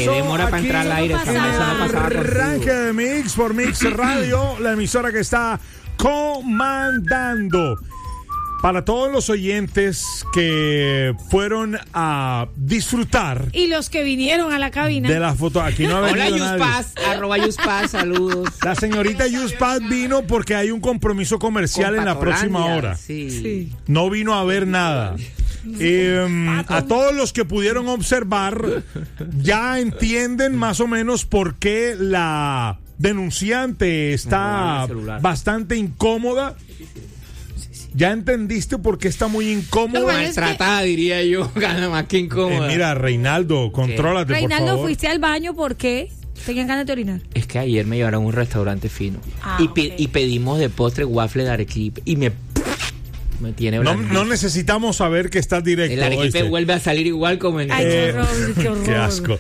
Qué demora para entrar al aire. Arranque de Mix por Mix Radio, la emisora que está comandando. Para todos los oyentes que fueron a disfrutar y los que vinieron a la cabina de la foto, aquí no ha venido Hola, nadie. Yuspaz, @Yuspaz, saludos. La señorita Yuspaz vino porque hay un compromiso comercial Con en la Patolandia, próxima hora. Sí. No vino a ver nada. A todos los que pudieron observar, ya entienden más o menos por qué la denunciante está bastante incómoda. ¿Ya entendiste por qué está muy incómoda? Maltratada, diría yo, gana más que incómoda. Mira, Reinaldo, contrólate, por Reinaldo, favor. fuiste al baño, ¿por qué? ¿Tenían ganas de orinar? Es que ayer me llevaron a un restaurante fino y pedimos de postre waffle de arequipe y me tiene blanco. No necesitamos saber que estás directo. El arequipe vuelve a salir igual como en... Ay, qué horror, qué horror. Qué asco.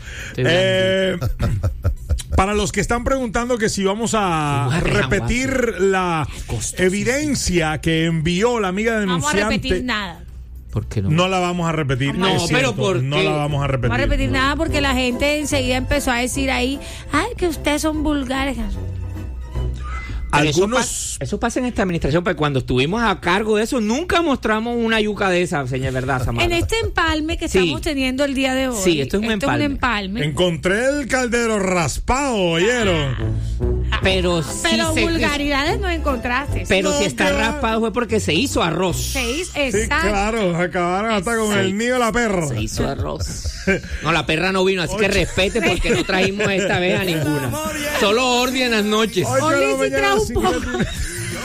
Para los que están preguntando que si vamos a repetir la evidencia que envió la amiga denunciante. No vamos a repetir nada. ¿Por qué no? No la vamos a repetir. No, es cierto, pero ¿por no qué? la vamos a repetir. No vamos a repetir nada porque la gente enseguida empezó a decir ahí, ay, que ustedes son vulgares. Pero Algunos... eso pasa en esta administración, pero cuando estuvimos a cargo de eso, nunca mostramos una yuca de esa, señor, ¿verdad, Samara? En este empalme que Sí. estamos teniendo el día de hoy. Sí, esto es un empalme. Encontré el caldero raspado, ¿oyeron? Pero Pero sí vulgaridades no encontraste. Pero No, si está que- raspado fue porque se hizo arroz. Sí, Sí, exacto. claro, acabaron hasta con el nido de la perra. Se hizo arroz. No, la perra no vino, así que respete porque no trajimos esta vez a ninguna. Solo Ordi en las noches. 8 de la Oli sí mañana, trajo un 50. poco.